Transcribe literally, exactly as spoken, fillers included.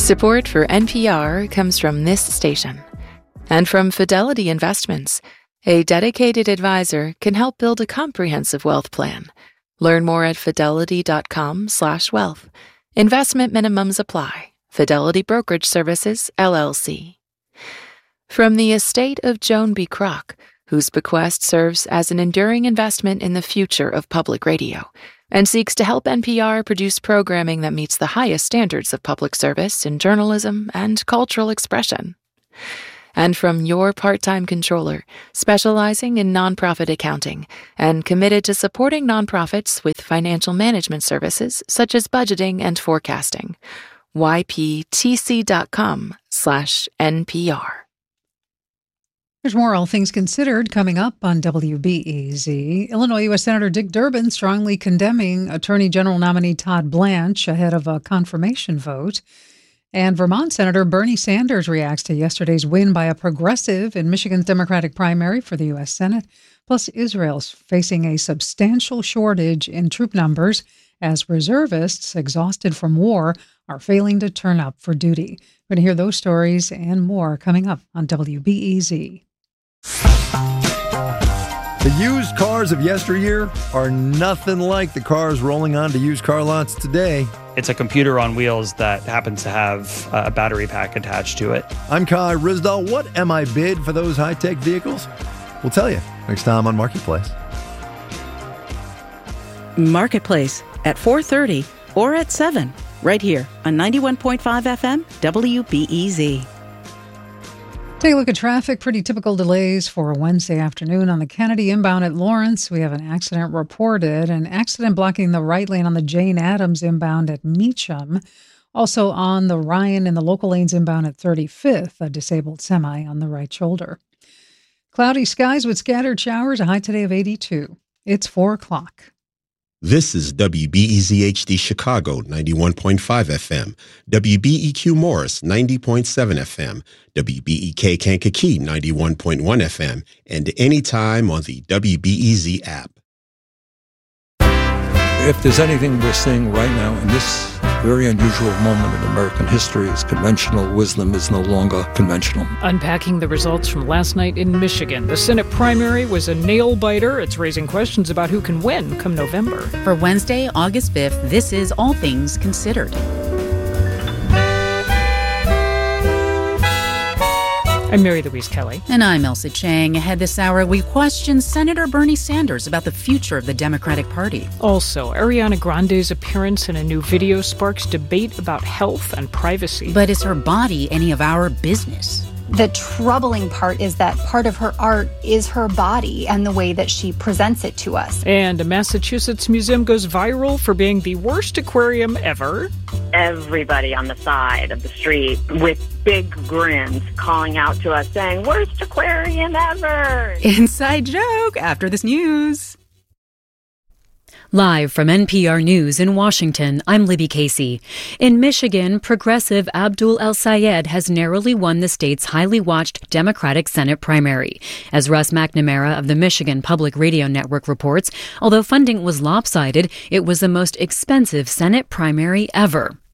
Support for N P R comes from this station and from Fidelity Investments. A dedicated advisor can help build a comprehensive wealth plan. Learn more at fidelity.com slash wealth. Investment minimums apply. Fidelity Brokerage Services, L L C. From the estate of Joan B. Kroc, whose bequest serves as an enduring investment in the future of public radio and seeks to help N P R produce programming that meets the highest standards of public service in journalism and cultural expression. And from your part-time controller, specializing in nonprofit accounting and committed to supporting nonprofits with financial management services such as budgeting and forecasting. yptc.com slash NPR. There's more All Things Considered coming up on W B E Z. Illinois U S Senator Dick Durbin strongly condemning Attorney General nominee Todd Blanche ahead of a confirmation vote. And Vermont Senator Bernie Sanders reacts to yesterday's win by a progressive in Michigan's Democratic primary for the U S Senate. Plus, Israel's facing a substantial shortage in troop numbers as reservists, exhausted from war, are failing to turn up for duty. We're going to hear those stories and more coming up on W B E Z. The used cars of yesteryear are nothing like the cars rolling onto used car lots today. It's a computer on wheels that happens to have a battery pack attached to it. I'm Kai Rizdal. What am I bid for those high-tech vehicles? We'll tell you next time on Marketplace. Marketplace at four thirty or at seven, right here on ninety-one point five F M, W B E Z. Take a look at traffic. Pretty typical delays for a Wednesday afternoon on the Kennedy inbound at Lawrence. We have an accident reported, an accident blocking the right lane on the Jane Addams inbound at Meacham. Also on the Ryan and the local lanes inbound at thirty-fifth, a disabled semi on the right shoulder. Cloudy skies with scattered showers, a high today of eighty-two. It's four o'clock. This is W B E Z H D Chicago, ninety-one point five F M, W B E Q Morris, ninety point seven F M, W B E K Kankakee, ninety-one point one F M, and anytime on the W B E Z app. If there's anything we're seeing right now in this very unusual moment in American history, is conventional wisdom is no longer conventional. Unpacking the results from last night in Michigan. The Senate primary was a nail-biter. It's raising questions about who can win come November. For Wednesday, August fifth, this is All Things Considered. I'm Mary Louise Kelly. And I'm Elsa Chang. Ahead this hour, we question Senator Bernie Sanders about the future of the Democratic Party. Also, Ariana Grande's appearance in a new video sparks debate about health and privacy. But is her body any of our business? The troubling part is that part of her art is her body and the way that she presents it to us. And a Massachusetts museum goes viral for being the worst aquarium ever. Everybody on the side of the street with big grins calling out to us saying, "Worst aquarium ever!" Inside joke after this news. Live from N P R News in Washington, I'm Libby Casey. In Michigan, progressive Abdul El-Sayed has narrowly won the state's highly watched Democratic Senate primary. As Russ McNamara of the Michigan Public Radio Network reports, although funding was lopsided, it was the most expensive Senate primary ever.